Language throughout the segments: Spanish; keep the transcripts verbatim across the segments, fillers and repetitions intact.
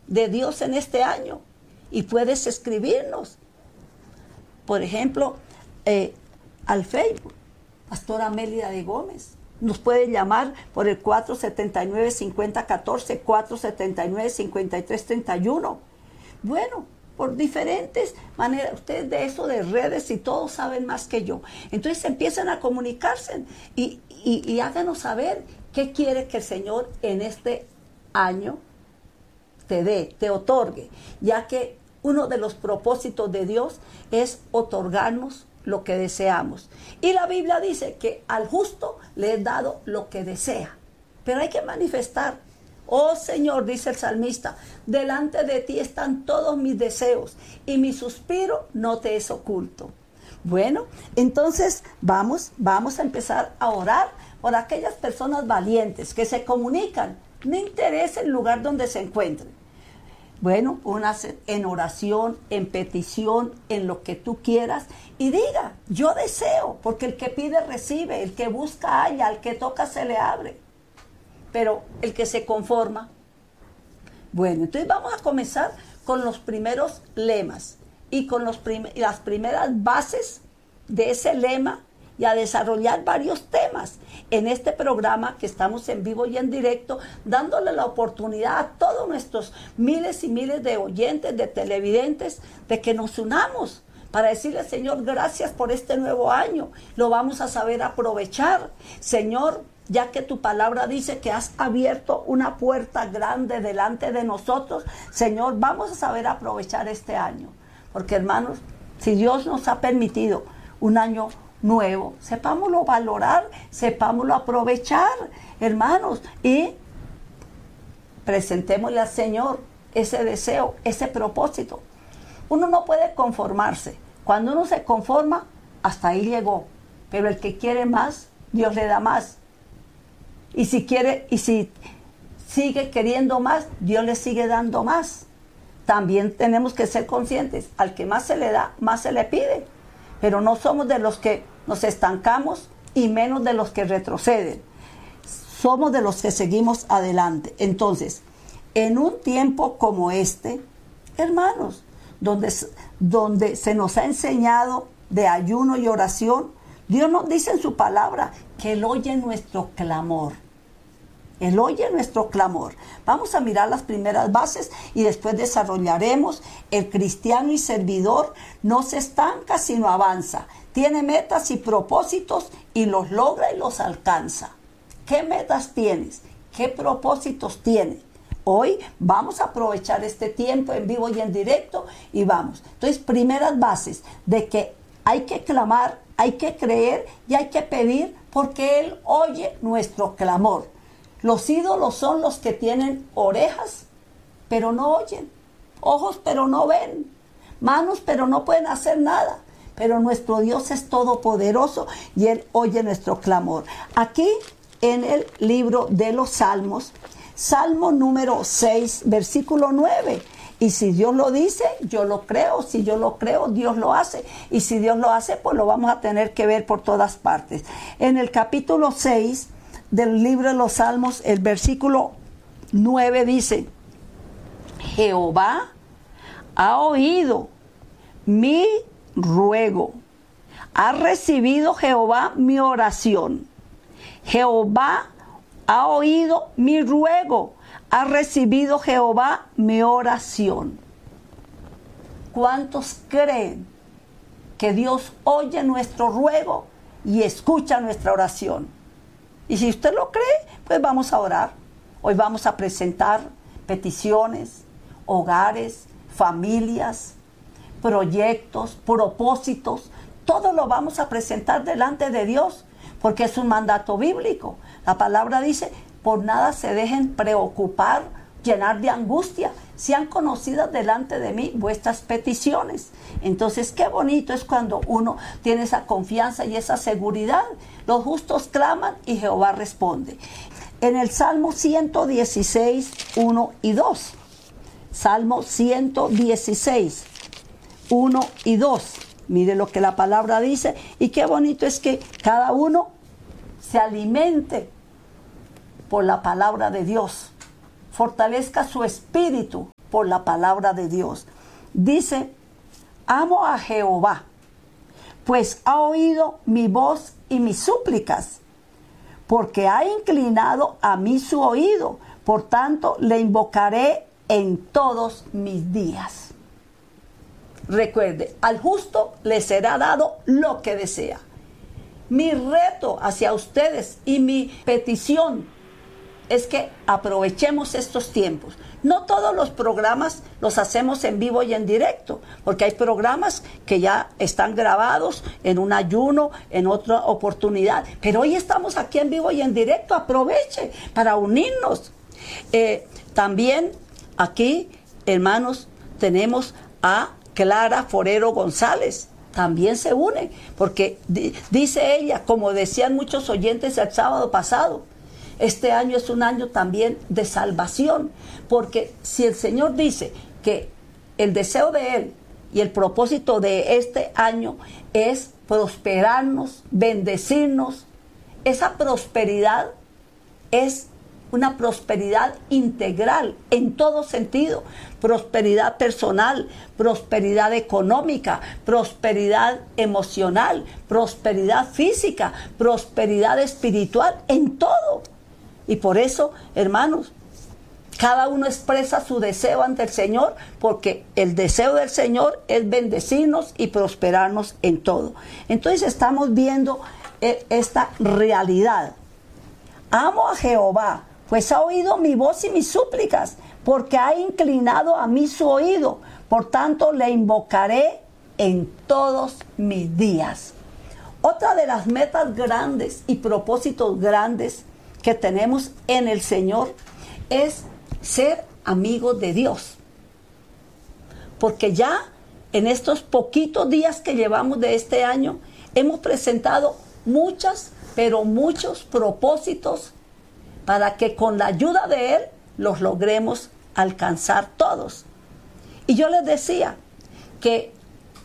de Dios en este año. Y puedes escribirnos, por ejemplo, eh, al Facebook, Pastora Mélida de Gómez. Nos puede llamar por el cuatro siete nueve, cinco cero uno cuatro, cuatro siete nueve, cinco tres tres uno. Bueno, por diferentes maneras. Ustedes de eso de redes y todos saben más que yo. Entonces empiezan a comunicarse y, y, y háganos saber qué quiere que el Señor en este año te dé, te otorgue, ya que uno de los propósitos de Dios es otorgarnos lo que deseamos. Y la Biblia dice que al justo le he dado lo que desea. Pero hay que manifestar. Oh Señor, dice el salmista, delante de ti están todos mis deseos y mi suspiro no te es oculto. Bueno, entonces vamos, vamos a empezar a orar por aquellas personas valientes que se comunican, no interesa el lugar donde se encuentren. Bueno, unas en oración, en petición, en lo que tú quieras. Y diga, yo deseo, porque el que pide recibe, el que busca halla, al que toca se le abre. Pero el que se conforma. Bueno, entonces vamos a comenzar con los primeros lemas y con los prim- las primeras bases de ese lema y a desarrollar varios temas en este programa que estamos en vivo y en directo, dándole la oportunidad a todos nuestros miles y miles de oyentes, de televidentes, de que nos unamos para decirle, Señor, gracias por este nuevo año, lo vamos a saber aprovechar. Señor, ya que tu palabra dice que has abierto una puerta grande delante de nosotros, Señor, vamos a saber aprovechar este año, porque hermanos, si Dios nos ha permitido un año nuevo, sepámoslo valorar, sepámoslo aprovechar, hermanos, y presentémosle al Señor ese deseo, ese propósito. Uno no puede conformarse. Cuando uno se conforma, hasta ahí llegó. Pero el que quiere más, Dios le da más. Y si quiere, y si sigue queriendo más, Dios le sigue dando más. También tenemos que ser conscientes, al que más se le da, más se le pide. Pero no somos de los que nos estancamos y menos de los que retroceden. Somos de los que seguimos adelante. Entonces, en un tiempo como este, hermanos, donde, donde se nos ha enseñado de ayuno y oración, Dios nos dice en su palabra que Él oye nuestro clamor. Él oye nuestro clamor. Vamos a mirar las primeras bases y después desarrollaremos. El cristiano y servidor no se estanca sino avanza. Tiene metas y propósitos y los logra y los alcanza. ¿Qué metas tienes? ¿Qué propósitos tienes? Hoy vamos a aprovechar este tiempo en vivo y en directo y vamos. Entonces, primeras bases de que hay que clamar, hay que creer y hay que pedir porque Él oye nuestro clamor. Los ídolos son los que tienen orejas, pero no oyen, ojos, pero no ven, manos, pero no pueden hacer nada. Pero nuestro Dios es todopoderoso y Él oye nuestro clamor. Aquí en el libro de los Salmos, Salmo número seis, versículo nueve. Y si Dios lo dice, yo lo creo. Si yo lo creo, Dios lo hace. Y si Dios lo hace, pues lo vamos a tener que ver por todas partes. En el capítulo seis del libro de los Salmos, el versículo nueve dice: Jehová ha oído mi ruego, ha recibido Jehová mi oración. Jehová ha oído mi ruego, ha recibido Jehová mi oración. ¿Cuántos creen que Dios oye nuestro ruego y escucha nuestra oración? Y si usted lo cree, pues vamos a orar. Hoy vamos a presentar peticiones, hogares, familias, proyectos, propósitos. Todo lo vamos a presentar delante de Dios, porque es un mandato bíblico. La palabra dice, por nada se dejen preocupar, llenar de angustia, sean conocidas delante de mí vuestras peticiones. Entonces, qué bonito es cuando uno tiene esa confianza y esa seguridad. Los justos claman y Jehová responde. En el Salmo ciento dieciséis, uno y dos. Salmo ciento dieciséis, uno y dos. Mire lo que la palabra dice. Y qué bonito es que cada uno se alimente por la palabra de Dios. Fortalezca su espíritu por la palabra de Dios. Dice, amo a Jehová, pues ha oído mi voz y mis súplicas, porque ha inclinado a mí su oído, por tanto le invocaré en todos mis días. Recuerde, al justo le será dado lo que desea. Mi reto hacia ustedes y mi petición es que aprovechemos estos tiempos. No todos los programas los hacemos en vivo y en directo, porque hay programas que ya están grabados en un ayuno, en otra oportunidad. Pero hoy estamos aquí en vivo y en directo. Aproveche para unirnos. Eh, también aquí, hermanos, tenemos a Clara Forero González. También se une, porque di- dice ella, como decían muchos oyentes el sábado pasado, este año es un año también de salvación, porque si el Señor dice que el deseo de Él y el propósito de este año es prosperarnos, bendecirnos, esa prosperidad es una prosperidad integral en todo sentido, prosperidad personal, prosperidad económica, prosperidad emocional, prosperidad física, prosperidad espiritual, en todo. Y por eso, hermanos, cada uno expresa su deseo ante el Señor, porque el deseo del Señor es bendecirnos y prosperarnos en todo. Entonces estamos viendo eh, esta realidad. Amo a Jehová, pues ha oído mi voz y mis súplicas, porque ha inclinado a mí su oído. Por tanto, le invocaré en todos mis días. Otra de las metas grandes y propósitos grandes que tenemos en el Señor es ser amigos de Dios. Porque ya en estos poquitos días que llevamos de este año, hemos presentado muchas, pero muchos propósitos para que con la ayuda de Él los logremos alcanzar todos. Y yo les decía que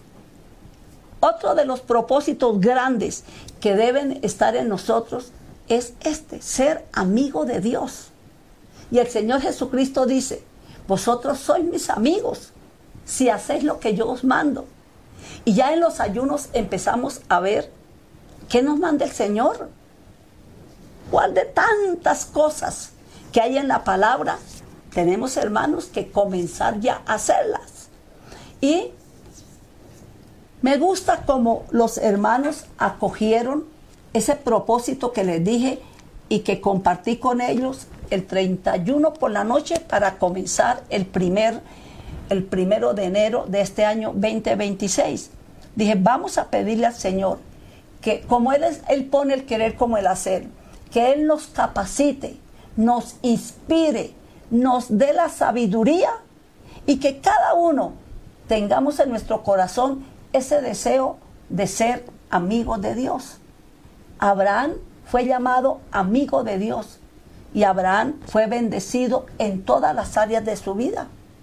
otro de los propósitos grandes que deben estar en nosotros es este, ser amigo de Dios. Y el Señor Jesucristo dice, vosotros sois mis amigos si hacéis lo que yo os mando. Y ya en los ayunos empezamos a ver qué nos manda el Señor. ¿Cuál de tantas cosas que hay en la palabra tenemos, hermanos, que comenzar ya a hacerlas? Y me gusta cómo los hermanos acogieron ese propósito que les dije y que compartí con ellos el treinta y uno por la noche para comenzar el primer el primero de enero de este año veinte veintiséis. Dije, vamos a pedirle al Señor que como Él, es, Él pone el querer como el hacer, que Él nos capacite, nos inspire, nos dé la sabiduría y que cada uno tengamos en nuestro corazón ese deseo de ser amigos de Dios. Abraham fue llamado amigo de Dios y Abraham fue bendecido en todas las áreas de su vida.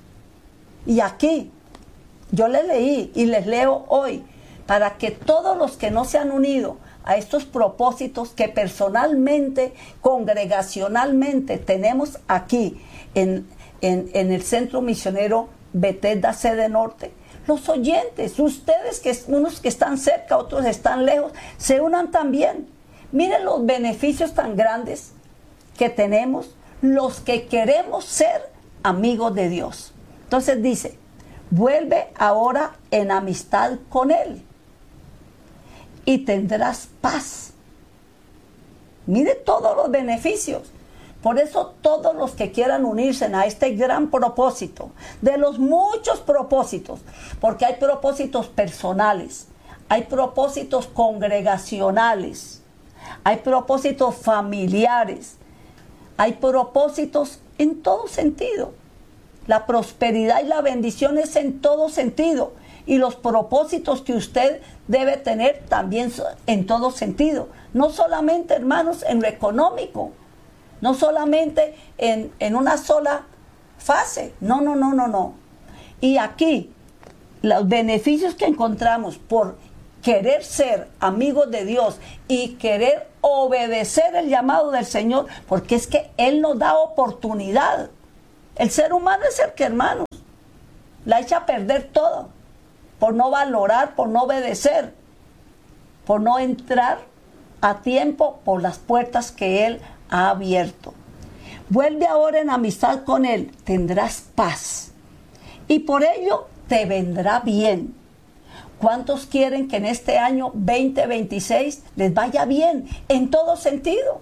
Y aquí yo les leí y les leo hoy para que todos los que no se han unido a estos propósitos que personalmente, congregacionalmente tenemos aquí en, en, en el Centro Misionero Bethesda Sede Norte, los oyentes, ustedes, que unos que están cerca, otros están lejos, se unan también. Miren los beneficios tan grandes que tenemos los que queremos ser amigos de Dios. Entonces dice, vuelve ahora en amistad con Él y tendrás paz. Mire todos los beneficios. Por eso todos los que quieran unirse a este gran propósito, de los muchos propósitos, porque hay propósitos personales, hay propósitos congregacionales, hay propósitos familiares, hay propósitos en todo sentido. La prosperidad y la bendición es en todo sentido. Y los propósitos que usted debe tener también en todo sentido. No solamente, hermanos, en lo económico. No solamente en, en una sola fase. No, no, no, no, no. Y aquí, los beneficios que encontramos por querer ser amigos de Dios y querer obedecer el llamado del Señor, porque es que Él nos da oportunidad. El ser humano es el que, hermanos, la echa a perder todo, por no valorar, por no obedecer, por no entrar a tiempo por las puertas que Él ha abierto. Vuelve ahora en amistad con Él, tendrás paz, y por ello te vendrá bien. ¿Cuántos quieren que en este año veinte veintiséis les vaya bien en todo sentido?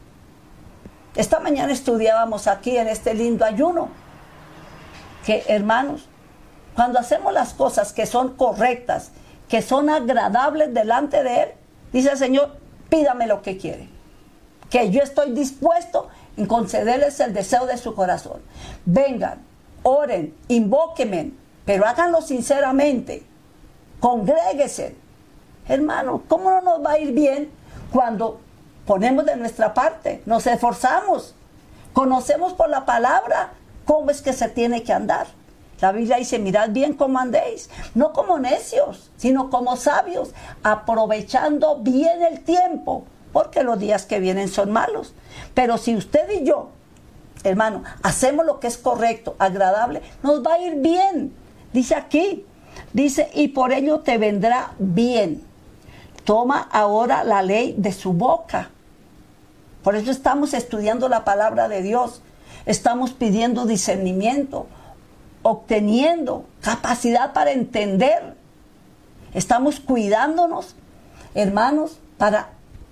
Esta mañana estudiábamos aquí en este lindo ayuno que, hermanos, cuando hacemos las cosas que son correctas, que son agradables delante de Él, dice el Señor, pídame lo que quiere, que yo estoy dispuesto en concederles el deseo de su corazón. Vengan, oren, invóquenme, pero háganlo sinceramente, congréguense. Hermano, ¿cómo no nos va a ir bien cuando ponemos de nuestra parte, nos esforzamos, conocemos por la palabra cómo es que se tiene que andar? La Biblia dice, mirad bien cómo andéis, no como necios, sino como sabios, aprovechando bien el tiempo, porque los días que vienen son malos. Pero si usted y yo, hermano, hacemos lo que es correcto, agradable, nos va a ir bien. Dice aquí, dice, y por ello te vendrá bien. Toma ahora la ley de su boca. Por eso estamos estudiando la palabra de Dios, estamos pidiendo discernimiento, obteniendo capacidad para entender. Estamos cuidándonos, hermanos, para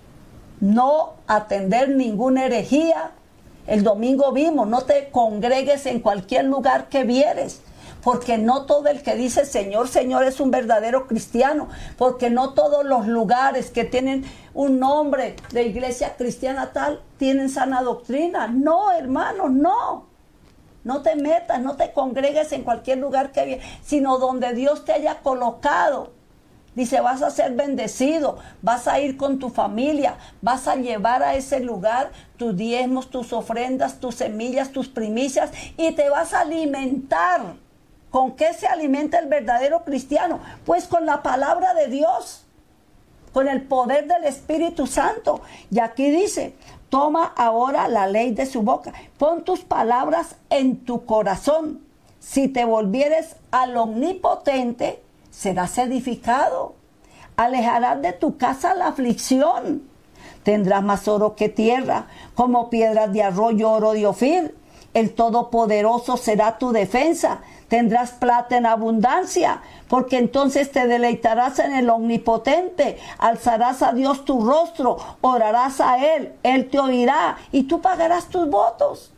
no atender ninguna herejía. El domingo vimos, no te congregues en cualquier lugar que vieres, porque no todo el que dice Señor, Señor es un verdadero cristiano, porque no todos los lugares que tienen un nombre de iglesia cristiana tal tienen sana doctrina. No, hermanos, no. No te metas, no te congregues en cualquier lugar que vieres, sino donde Dios te haya colocado. Dice, vas a ser bendecido, vas a ir con tu familia, vas a llevar a ese lugar tus diezmos, tus ofrendas, tus semillas, tus primicias, y te vas a alimentar. ¿Con qué se alimenta el verdadero cristiano? Pues con la palabra de Dios, con el poder del Espíritu Santo. Y aquí dice, toma ahora la ley de su boca, pon tus palabras en tu corazón. Si te volvieres al Omnipotente, serás edificado. Alejarás de tu casa la aflicción. Tendrás más oro que tierra, como piedras de arroyo, oro de Ofir. El Todopoderoso será tu defensa. Tendrás plata en abundancia, porque entonces te deleitarás en el Omnipotente. Alzarás a Dios tu rostro, orarás a Él, Él te oirá y tú pagarás tus votos.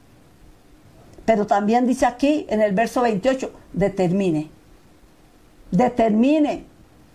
Pero también dice aquí en el verso veintiocho, determine. Determine.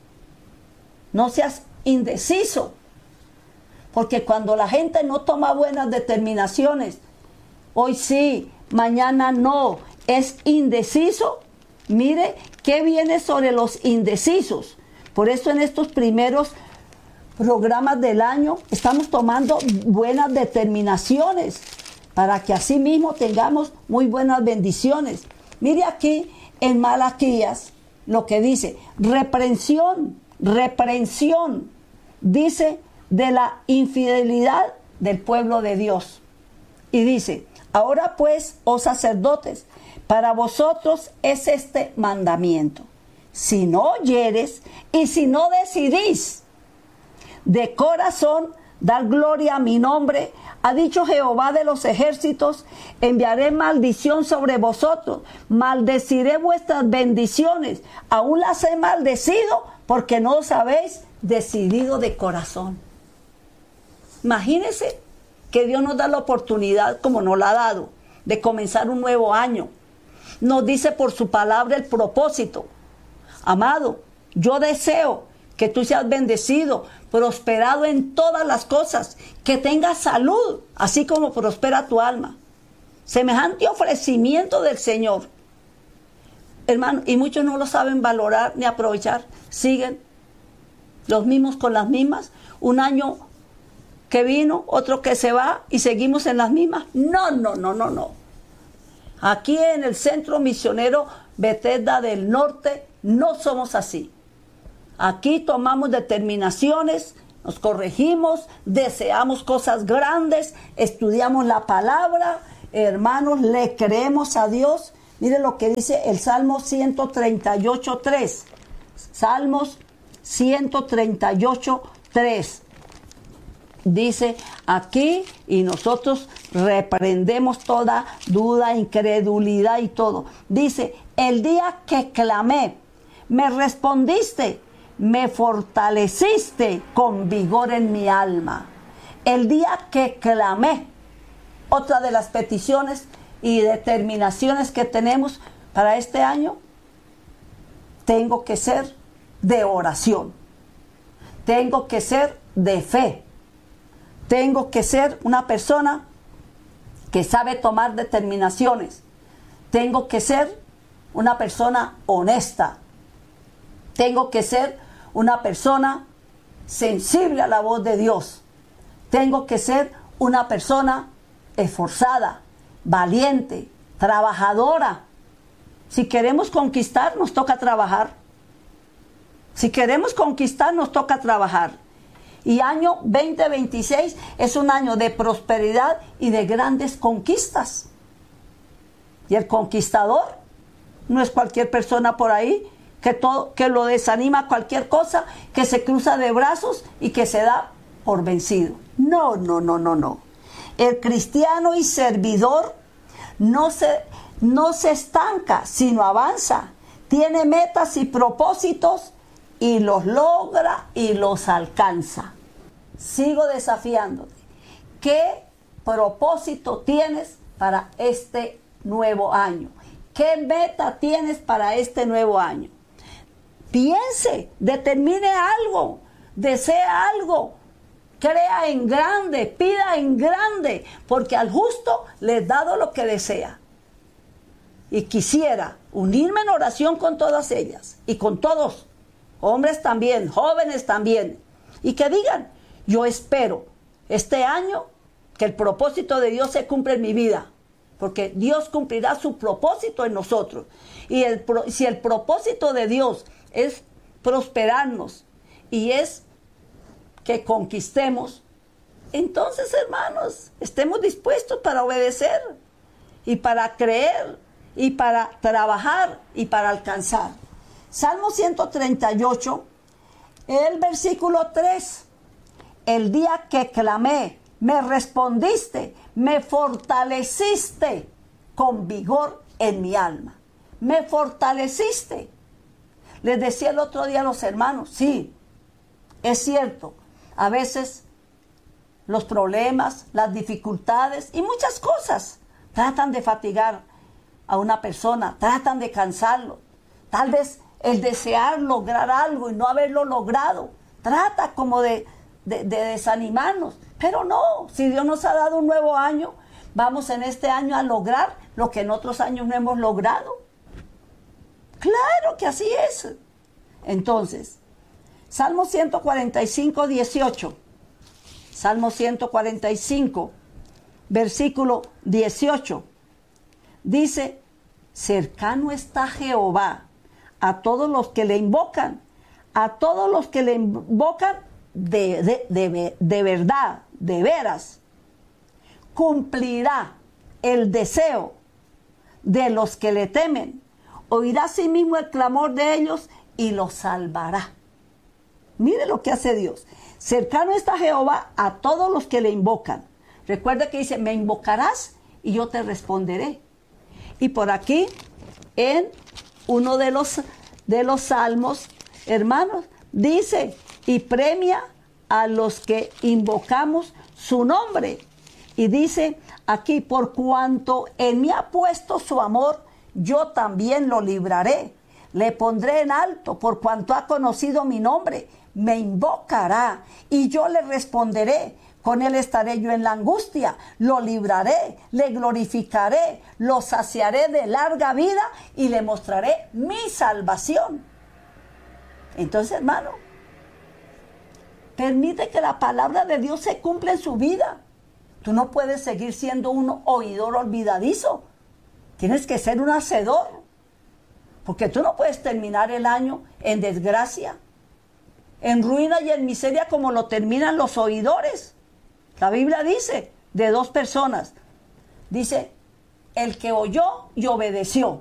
No seas indeciso. Porque cuando la gente no toma buenas determinaciones, hoy sí, mañana no, es indeciso. Mire qué viene sobre los indecisos. Por eso en estos primeros programas del año estamos tomando buenas determinaciones para que así mismo tengamos muy buenas bendiciones. Mire aquí en Malaquías lo que dice, reprensión, reprensión, dice, de la infidelidad del pueblo de Dios. Y dice, ahora pues, oh sacerdotes, para vosotros es este mandamiento. Si no oyeres y si no decidís de corazón dar gloria a mi nombre, ha dicho Jehová de los ejércitos, enviaré maldición sobre vosotros, maldeciré vuestras bendiciones, aún las he maldecido porque no os habéis decidido de corazón. Imagínense que Dios nos da la oportunidad, como nos la ha dado, de comenzar un nuevo año. Nos dice por su palabra el propósito. Amado, yo deseo que tú seas bendecido, prosperado en todas las cosas, que tengas salud, así como prospera tu alma. Semejante ofrecimiento del Señor. Hermano, y muchos no lo saben valorar ni aprovechar. Siguen los mismos con las mismas. Un año que vino, otro que se va y seguimos en las mismas. No, no, no, no, no. Aquí en el Centro Misionero Bethesda del Norte no somos así. Aquí tomamos determinaciones, nos corregimos, deseamos cosas grandes, estudiamos la palabra, hermanos, le creemos a Dios. Mire lo que dice el Salmo ciento treinta y ocho, tres. Salmos ciento treinta y ocho, tres. Dice aquí, y nosotros reprendemos toda duda, incredulidad y todo. Dice, el día que clamé, me respondiste, me fortaleciste con vigor en mi alma. El día que clamé, otra de las peticiones y determinaciones que tenemos para este año, tengo que ser de oración, tengo que ser de fe, tengo que ser una persona que sabe tomar determinaciones, tengo que ser una persona honesta, tengo que ser una persona sensible a la voz de Dios, tengo que ser una persona esforzada, valiente, trabajadora. Si queremos conquistar, nos toca trabajar. Si queremos conquistar, nos toca trabajar. Y año veinte veintiséis es un año de prosperidad y de grandes conquistas. Y el conquistador no es cualquier persona por ahí que, todo, que lo desanima cualquier cosa, que se cruza de brazos y que se da por vencido. No, no, no, no, no. El cristiano y servidor no se, no se estanca, sino avanza. Tiene metas y propósitos y los logra y los alcanza. Sigo desafiándote. ¿Qué propósito tienes para este nuevo año? ¿Qué meta tienes para este nuevo año? Piense, determine algo, desea algo. Crea en grande, pida en grande, porque al justo le he dado lo que desea. Y quisiera unirme en oración con todas ellas y con todos, hombres también, jóvenes también, y que digan, yo espero este año que el propósito de Dios se cumpla en mi vida, porque Dios cumplirá su propósito en nosotros. Y el, si el propósito de Dios es prosperarnos y es que conquistemos, entonces, hermanos, estemos dispuestos para obedecer y para creer y para trabajar y para alcanzar. Salmo ciento treinta y ocho, el versículo tres. El día que clamé, me respondiste, me fortaleciste con vigor en mi alma. Me fortaleciste. Les decía el otro día a los hermanos, sí, es cierto. A veces los problemas, las dificultades y muchas cosas tratan de fatigar a una persona, tratan de cansarlo. Tal vez el desear lograr algo y no haberlo logrado trata como de, de, de desanimarnos. Pero no, si Dios nos ha dado un nuevo año, vamos en este año a lograr lo que en otros años no hemos logrado. Claro que así es. Entonces, Salmo ciento cuarenta y cinco, dieciocho. Salmo ciento cuarenta y cinco, versículo dieciocho. Dice, cercano está Jehová a todos los que le invocan, a todos los que le invocan de, de, de, de verdad, de veras. Cumplirá el deseo de los que le temen. Oirá a sí mismo el clamor de ellos y los salvará. Mire lo que hace Dios. Cercano está Jehová a todos los que le invocan. Recuerda que dice, me invocarás y yo te responderé. Y por aquí, en uno de los, de los salmos, hermanos, dice, y premia a los que invocamos su nombre. Y dice aquí, por cuanto en mí ha puesto su amor, yo también lo libraré. Le pondré en alto por cuanto ha conocido mi nombre. Me invocará y yo le responderé. Con él estaré yo en la angustia. Lo libraré, le glorificaré, lo saciaré de larga vida y le mostraré mi salvación. Entonces, hermano, permite que la palabra de Dios se cumpla en su vida. Tú no puedes seguir siendo un oidor olvidadizo. Tienes que ser un hacedor. Porque tú no puedes terminar el año en desgracia, en ruina y en miseria como lo terminan los oidores. La Biblia dice de dos personas. Dice el que oyó y obedeció.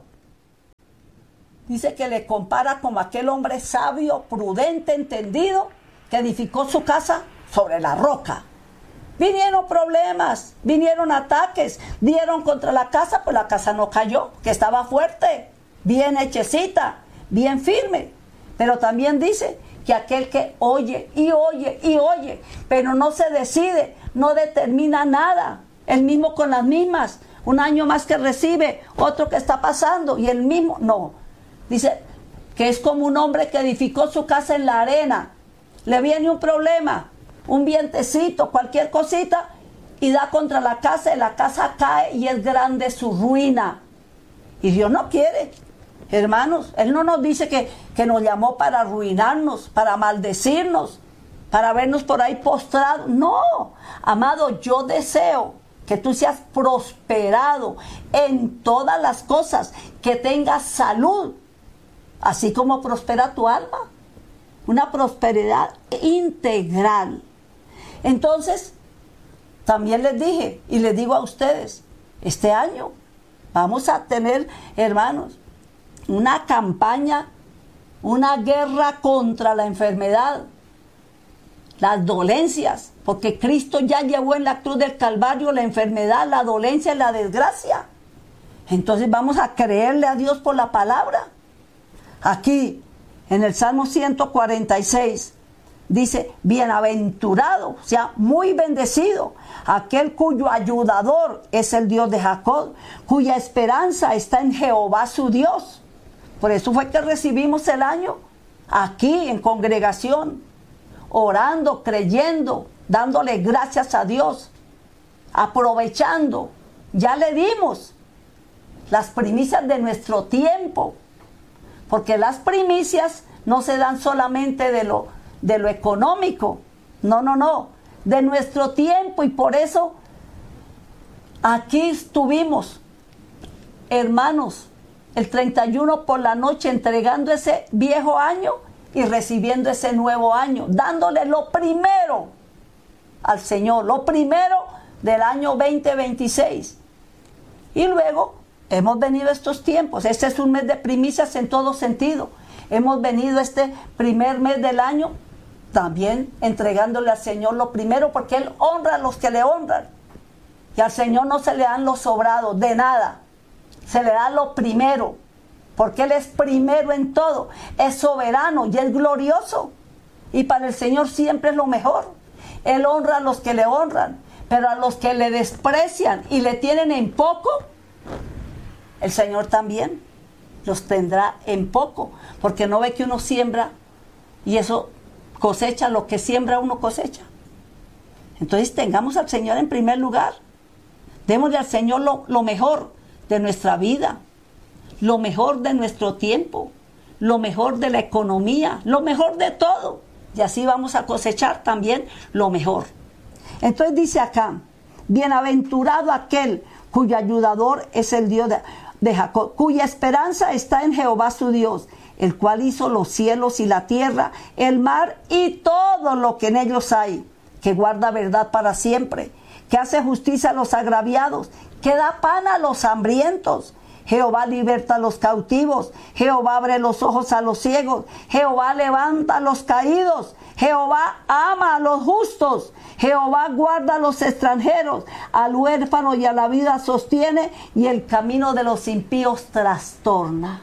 Dice que le compara como aquel hombre sabio, prudente, entendido, que edificó su casa sobre la roca. Vinieron problemas, vinieron ataques, dieron contra la casa, pues la casa no cayó, que estaba fuerte, bien hechecita, bien firme. Pero también dice que aquel que oye y oye y oye, pero no se decide, no determina nada, el mismo con las mismas, un año más que recibe, otro que está pasando y el mismo, no. Dice que es como un hombre que edificó su casa en la arena, le viene un problema, un vientecito, cualquier cosita, y da contra la casa y la casa cae y es grande su ruina. Y Dios no quiere, hermanos, Él no nos dice que, que nos llamó para arruinarnos, para maldecirnos, para vernos por ahí postrados. No, amado, yo deseo que tú seas prosperado en todas las cosas, que tengas salud, así como prospera tu alma, una prosperidad integral. Entonces, también les dije y les digo a ustedes, este año vamos a tener, hermanos, una campaña, una guerra contra la enfermedad, las dolencias, porque Cristo ya llevó en la cruz del Calvario la enfermedad, la dolencia y la desgracia. Entonces vamos a creerle a Dios por la palabra. Aquí, en el Salmo ciento cuarenta y seis, dice, bienaventurado, o sea, muy bendecido, aquel cuyo ayudador es el Dios de Jacob, cuya esperanza está en Jehová su Dios. Por eso fue que recibimos el año aquí en congregación, orando, creyendo, dándole gracias a Dios, aprovechando. Ya le dimos las primicias de nuestro tiempo, porque las primicias no se dan solamente de lo, de lo económico, no, no, no, de nuestro tiempo, y por eso aquí estuvimos, hermanos, el treinta y uno por la noche entregando ese viejo año y recibiendo ese nuevo año, dándole lo primero al Señor, lo primero del año veinte veintiséis. Y luego hemos venido estos tiempos, este es un mes de primicias en todo sentido. Hemos venido este primer mes del año también entregándole al Señor lo primero, porque Él honra a los que le honran. Y al Señor no se le dan los sobrados de nada, se le da lo primero, porque Él es primero en todo, es soberano y es glorioso. Y para el Señor siempre es lo mejor. Él honra a los que le honran, pero a los que le desprecian y le tienen en poco, el Señor también los tendrá en poco, porque no ve que uno siembra y eso cosecha, lo que siembra uno cosecha. Entonces tengamos al Señor en primer lugar, démosle al Señor lo, lo mejor de nuestra vida, lo mejor de nuestro tiempo, lo mejor de la economía, lo mejor de todo, y así vamos a cosechar también lo mejor. Entonces dice acá, bienaventurado aquel cuyo ayudador es el Dios de de Jacob, cuya esperanza está en Jehová su Dios, el cual hizo los cielos y la tierra, el mar y todo lo que en ellos hay, que guarda verdad para siempre, que hace justicia a los agraviados, que da pan a los hambrientos. Jehová liberta a los cautivos, Jehová abre los ojos a los ciegos, Jehová levanta a los caídos, Jehová ama a los justos, Jehová guarda a los extranjeros, al huérfano y a la vida sostiene, y el camino de los impíos trastorna.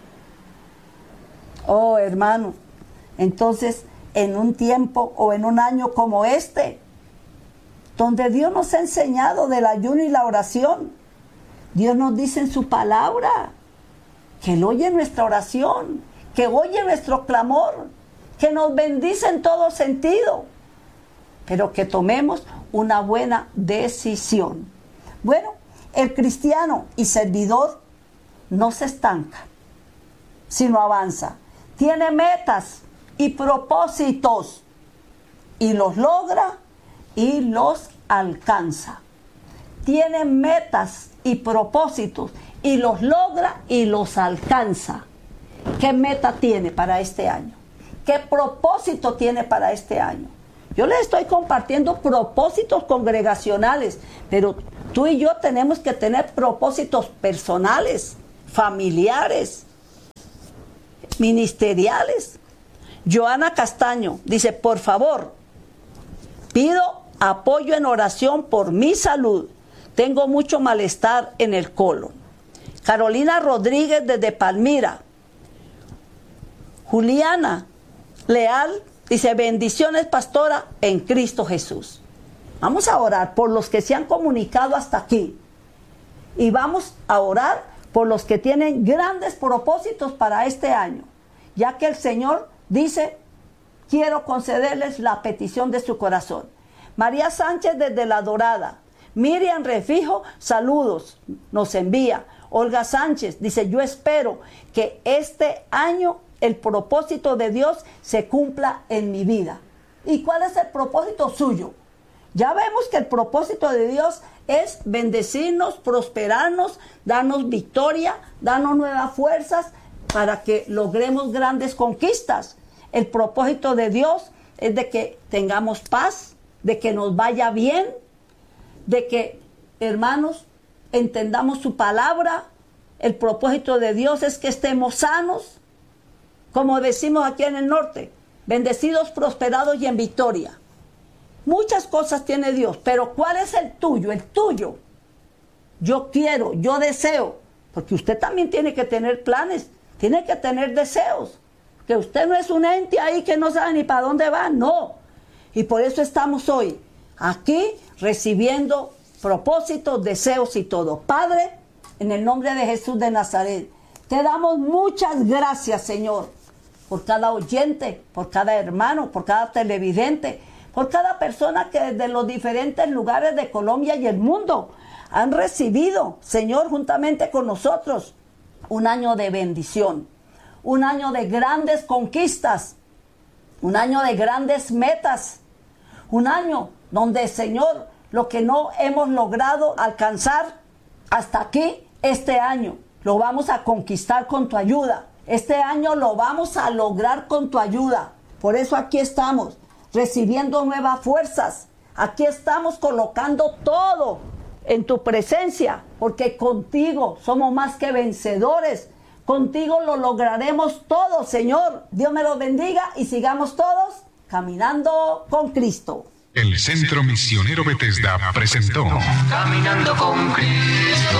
Oh, hermano, entonces en un tiempo o en un año como este, donde Dios nos ha enseñado del ayuno y la oración, Dios nos dice en su palabra que Él oye nuestra oración, que oye nuestro clamor, que nos bendice en todo sentido, pero que tomemos una buena decisión. Bueno, el cristiano y servidor no se estanca, sino avanza. Tiene metas y propósitos y los logra y los alcanza. Tiene metas y propósitos y los logra y los alcanza. ¿Qué meta tiene para este año? ¿Qué propósito tiene para este año? Yo les estoy compartiendo propósitos congregacionales, pero Tú y yo tenemos que tener propósitos personales, familiares, ministeriales. Joana Castaño dice, por favor, pido apoyo en oración por mi salud. Tengo mucho malestar en el colon. Carolina Rodríguez desde Palmira. Juliana Leal dice, bendiciones, pastora, en Cristo Jesús. Vamos a orar por los que se han comunicado hasta aquí. Y vamos a orar por los que tienen grandes propósitos para este año. Ya que el Señor dice, quiero concederles la petición de su corazón. María Sánchez desde La Dorada. Miriam Refijo, saludos, nos envía. Olga Sánchez dice, yo espero que este año el propósito de Dios se cumpla en mi vida. ¿Y cuál es el propósito suyo? Ya vemos que el propósito de Dios es bendecirnos, prosperarnos, darnos victoria, darnos nuevas fuerzas para que logremos grandes conquistas. El propósito de Dios es de que tengamos paz, de que nos vaya bien, de que, hermanos, entendamos su palabra. El propósito de Dios es que estemos sanos, como decimos aquí en el norte, bendecidos, prosperados y en victoria. Muchas cosas tiene Dios, pero ¿cuál es el tuyo? El tuyo. Yo quiero, yo deseo, porque usted también tiene que tener planes, tiene que tener deseos, que usted no es un ente ahí que no sabe ni para dónde va, no. Y por eso estamos hoy aquí recibiendo propósitos, deseos y todo. Padre, en el nombre de Jesús de Nazaret, te damos muchas gracias, Señor, por cada oyente, por cada hermano, por cada televidente, por cada persona que desde los diferentes lugares de Colombia y el mundo han recibido, Señor, juntamente con nosotros, un año de bendición, un año de grandes conquistas, un año de grandes metas, un año donde, Señor, lo que no hemos logrado alcanzar hasta aquí, este año, lo vamos a conquistar con tu ayuda. Este año lo vamos a lograr con tu ayuda. Por eso aquí estamos, recibiendo nuevas fuerzas. Aquí estamos colocando todo en tu presencia, porque contigo somos más que vencedores. Contigo lo lograremos todo, Señor. Dios me lo bendiga y sigamos todos caminando con Cristo. El Centro Misionero Bethesda presentó Caminando con Cristo,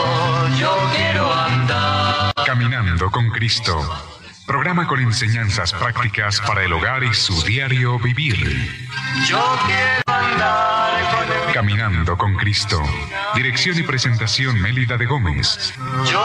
yo quiero andar. Caminando con Cristo. Programa con enseñanzas prácticas para el hogar y su diario vivir. Yo quiero andar con el... Caminando con Cristo. Dirección y presentación Mélida de Gómez. Yo